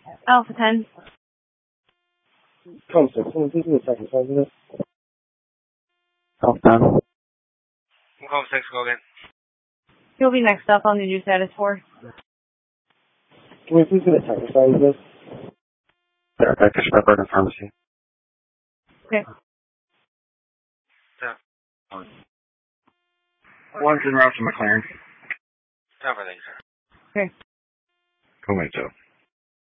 Alpha 10. Contact, someone please give me a second, sorry, is it? Alpha 10. 156, go again. You'll be next up on the new status 4. Can we please get a second, sorry, is it? There, Becca Shepherd and Pharmacy. Okay. Yeah. One's en route to McLaren. Everything, sir. Okay. Go wait, Joe.